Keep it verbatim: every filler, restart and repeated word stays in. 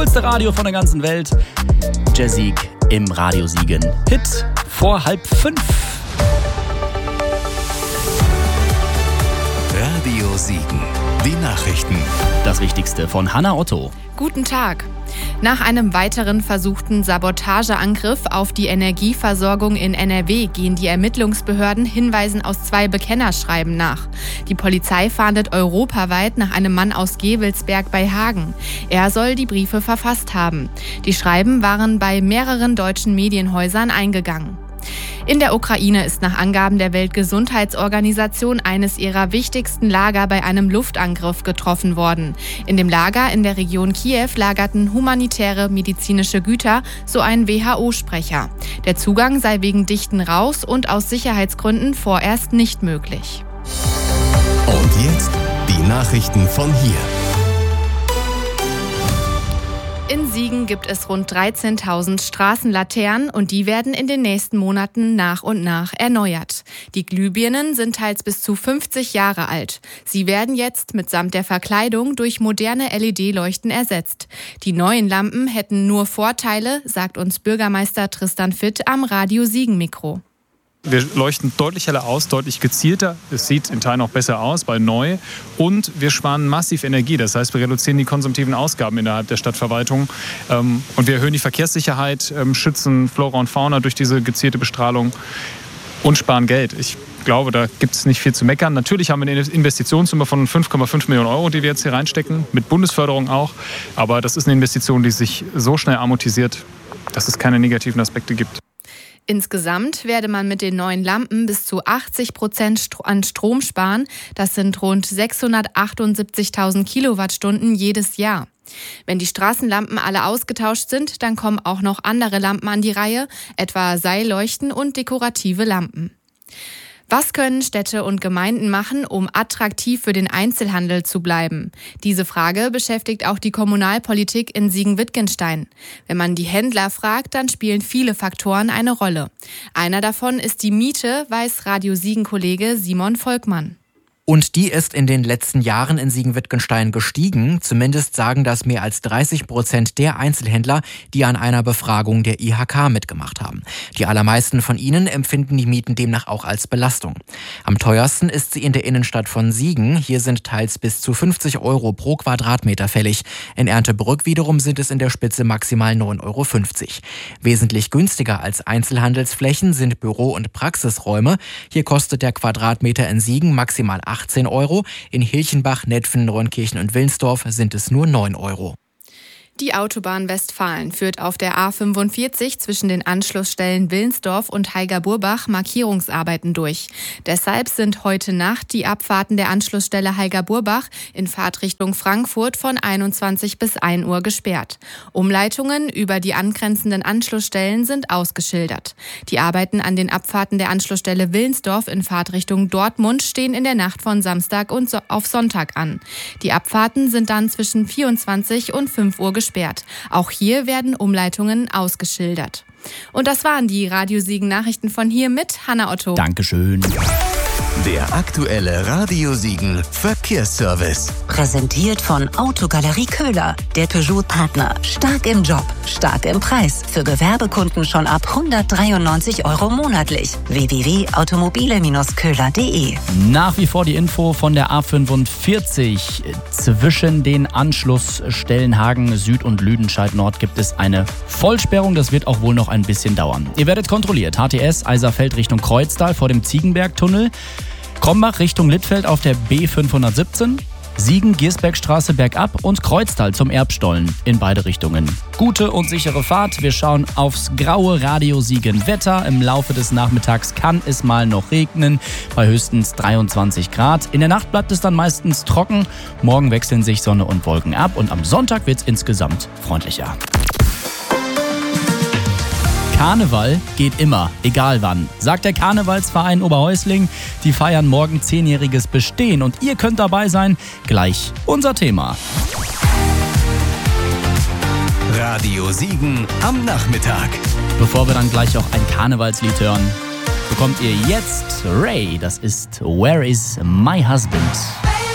coolste Radio von der ganzen Welt. Jazzig im Radio Siegen. Hit vor halb fünf. Radio Siegen. Die Nachrichten. Das Wichtigste von Hannah Otto. Guten Tag. Nach einem weiteren versuchten Sabotageangriff auf die Energieversorgung in N R W gehen die Ermittlungsbehörden Hinweisen aus zwei Bekennerschreiben nach. Die Polizei fahndet europaweit nach einem Mann aus Gevelsberg bei Hagen. Er soll die Briefe verfasst haben. Die Schreiben waren bei mehreren deutschen Medienhäusern eingegangen. In der Ukraine ist nach Angaben der Weltgesundheitsorganisation eines ihrer wichtigsten Lager bei einem Luftangriff getroffen worden. In dem Lager in der Region Kiew lagerten humanitäre medizinische Güter, so ein W H O-Sprecher. Der Zugang sei wegen dichten Rauchs und aus Sicherheitsgründen vorerst nicht möglich. Und jetzt die Nachrichten von hier. In Siegen gibt es rund dreizehntausend Straßenlaternen und die werden in den nächsten Monaten nach und nach erneuert. Die Glühbirnen sind teils bis zu fünfzig Jahre alt. Sie werden jetzt mitsamt der Verkleidung durch moderne L E D-Leuchten ersetzt. Die neuen Lampen hätten nur Vorteile, sagt uns Bürgermeister Tristan Fitt am Radio Siegen-Mikro. Wir leuchten deutlich heller aus, deutlich gezielter. Es sieht in Teilen auch besser aus, weil neu. Und wir sparen massiv Energie. Das heißt, wir reduzieren die konsumtiven Ausgaben innerhalb der Stadtverwaltung. Und wir erhöhen die Verkehrssicherheit, schützen Flora und Fauna durch diese gezielte Bestrahlung und sparen Geld. Ich glaube, da gibt es nicht viel zu meckern. Natürlich haben wir eine Investitionssumme von fünf Komma fünf Millionen Euro, die wir jetzt hier reinstecken, mit Bundesförderung auch. Aber das ist eine Investition, die sich so schnell amortisiert, dass es keine negativen Aspekte gibt. Insgesamt werde man mit den neuen Lampen bis zu achtzig Prozent an Strom sparen. Das sind rund sechshundertachtundsiebzigtausend Kilowattstunden jedes Jahr. Wenn die Straßenlampen alle ausgetauscht sind, dann kommen auch noch andere Lampen an die Reihe, etwa Seilleuchten und dekorative Lampen. Was können Städte und Gemeinden machen, um attraktiv für den Einzelhandel zu bleiben? Diese Frage beschäftigt auch die Kommunalpolitik in Siegen-Wittgenstein. Wenn man die Händler fragt, dann spielen viele Faktoren eine Rolle. Einer davon ist die Miete, weiß Radio Siegen-Kollege Simon Volkmann. Und die ist in den letzten Jahren in Siegen-Wittgenstein gestiegen. Zumindest sagen das mehr als dreißig Prozent der Einzelhändler, die an einer Befragung der I H K mitgemacht haben. Die allermeisten von ihnen empfinden die Mieten demnach auch als Belastung. Am teuersten ist sie in der Innenstadt von Siegen. Hier sind teils bis zu fünfzig Euro pro Quadratmeter fällig. In Erndtebrück wiederum sind es in der Spitze maximal neun Euro fünfzig. Wesentlich günstiger als Einzelhandelsflächen sind Büro- und Praxisräume. Hier kostet der Quadratmeter in Siegen maximal achtzehn Euro. In Hilchenbach, Netphen, Reunkirchen und Wilnsdorf sind es nur neun Euro. Die Autobahn Westfalen führt auf der A fünfundvierzig zwischen den Anschlussstellen Wilnsdorf und Heiger-Burbach Markierungsarbeiten durch. Deshalb sind heute Nacht die Abfahrten der Anschlussstelle Heiger-Burbach in Fahrtrichtung Frankfurt von einundzwanzig bis ein Uhr gesperrt. Umleitungen über die angrenzenden Anschlussstellen sind ausgeschildert. Die Arbeiten an den Abfahrten der Anschlussstelle Wilnsdorf in Fahrtrichtung Dortmund stehen in der Nacht von Samstag und so- auf Sonntag an. Die Abfahrten sind dann zwischen vierundzwanzig und fünf Uhr gesperrt. Auch hier werden Umleitungen ausgeschildert. Und das waren die Radio Siegen Nachrichten von hier mit Hannah Otto. Dankeschön. Der aktuelle Radio Siegen Verkehrsservice. Präsentiert von Autogalerie Köhler, der Peugeot-Partner. Stark im Job, stark im Preis. Für Gewerbekunden schon ab hundertdreiundneunzig Euro monatlich. w w w punkt automobile köhler punkt de. Nach wie vor die Info von der A fünfundvierzig. Zwischen den Anschlussstellen Hagen Süd und Lüdenscheid Nord gibt es eine Vollsperrung. Das wird auch wohl noch ein bisschen dauern. Ihr werdet kontrolliert. H T S Eiserfeld Richtung Kreuztal vor dem Ziegenbergtunnel. Krombach Richtung Littfeld auf der B fünfhundertsiebzehn. Siegen, Giersbergstraße bergab und Kreuztal zum Erbstollen in beide Richtungen. Gute und sichere Fahrt. Wir schauen aufs graue Radio Siegen Wetter. Im Laufe des Nachmittags kann es mal noch regnen bei höchstens dreiundzwanzig Grad. In der Nacht bleibt es dann meistens trocken. Morgen wechseln sich Sonne und Wolken ab und am Sonntag wird es insgesamt freundlicher. Karneval geht immer, egal wann, sagt der Karnevalsverein Oberhäusling. Die feiern morgen zehnjähriges Bestehen und ihr könnt dabei sein. Gleich unser Thema. Radio Siegen am Nachmittag. Bevor wir dann gleich auch ein Karnevalslied hören, bekommt ihr jetzt Ray. Das ist Where is my husband?